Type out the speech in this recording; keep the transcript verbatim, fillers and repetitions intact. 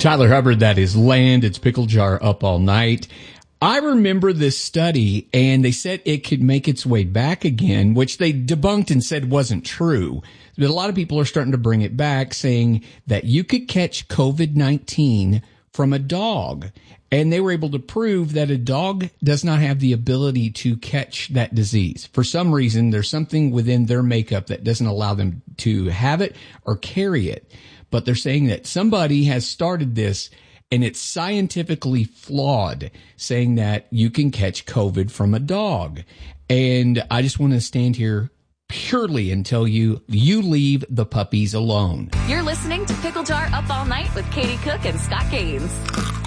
Tyler Hubbard, that is Land. It's Pickle Jar Up All Night. I remember this study, and they said it could make its way back again, which they debunked and said wasn't true. But a lot of people are starting to bring it back, saying that you could catch COVID nineteen from a dog. And they were able to prove that a dog does not have the ability to catch that disease. For some reason, there's something within their makeup that doesn't allow them to have it or carry it. But they're saying that somebody has started this, and it's scientifically flawed, saying that you can catch COVID from a dog. And I just want to stand here purely and tell you, you leave the puppies alone. You're listening to Pickle Jar Up All Night with Katie Cook and Scott Gaines.